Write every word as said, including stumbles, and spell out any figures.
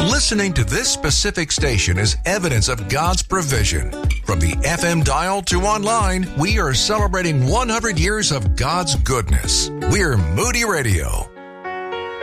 Listening to this specific station is evidence of God's provision. From the F M dial to online, we are celebrating one hundred years of God's goodness. We're Moody Radio.